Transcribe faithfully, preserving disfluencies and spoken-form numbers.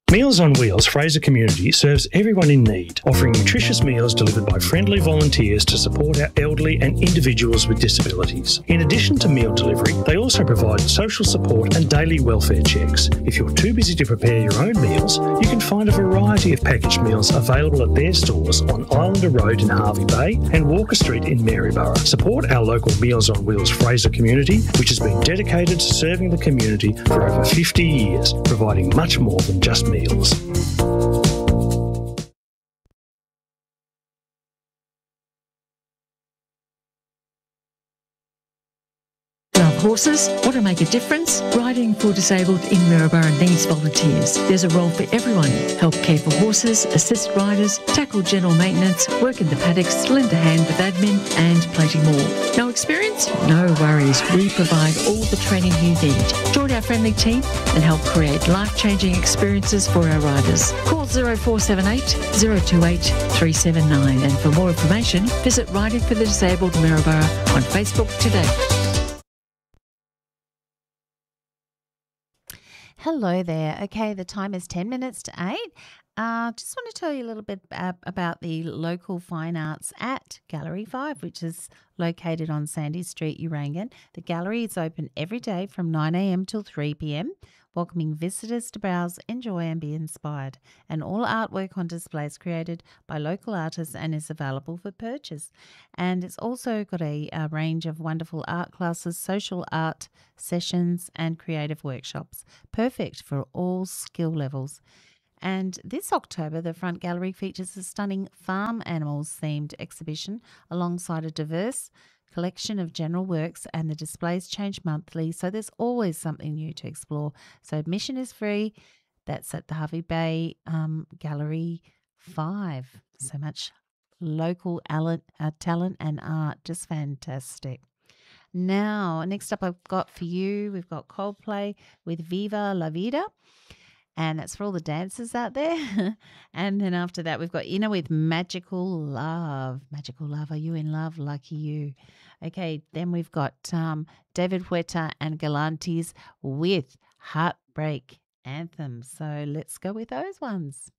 Meals on Wheels Fraser Community serves everyone in need, offering nutritious meals delivered by friendly volunteers to support our elderly and individuals with disabilities. In addition to meal delivery, they also provide social support and daily welfare checks. If you're too busy to prepare your own meals, you can find a variety of packaged meals available at their stores on Islander Road in Harvey Bay and Walker Street in Maryborough. Support our local Meals on Wheels Fraser community, which has been dedicated to serving the community for over fifty years, providing much more than just meals. Meals. Love horses? Want to make a difference? Riding for Disabled in Maryborough needs volunteers. There's a role for everyone. Help care for horses, assist riders, tackle general maintenance, work in the paddocks, lend a hand with admin and plenty more. No experience? No worries. We provide all the training you need. Join our friendly team and help create life-changing experiences for our riders. Call zero four seven eight, zero two eight, three seven nine and for more information visit Riding for the Disabled Maryborough on Facebook today. Hello there. Okay, the time is ten minutes to eight. Uh, just want to tell you a little bit uh, about the local fine arts at Gallery five, which is located on Sandy Street, Urangan. The gallery is open every day from nine a.m. till three p.m, welcoming visitors to browse, enjoy and be inspired. And all artwork on display is created by local artists and is available for purchase. And it's also got a, a range of wonderful art classes, social art sessions and creative workshops, perfect for all skill levels. And this October, the front gallery features a stunning farm animals themed exhibition alongside a diverse collection of general works, and the displays change monthly, so there's always something new to explore. So admission is free. That's at the Harvey Bay um, Gallery five. So much local talent, uh, talent and art, just fantastic. Now, next up I've got for you, we've got Coldplay with Viva La Vida. And that's for all the dancers out there. And then after that, we've got Inna with Magical Love. Magical Love, are you in love? Lucky you. Okay, then we've got um, David Huerta and Galantes with Heartbreak Anthem. So let's go with those ones.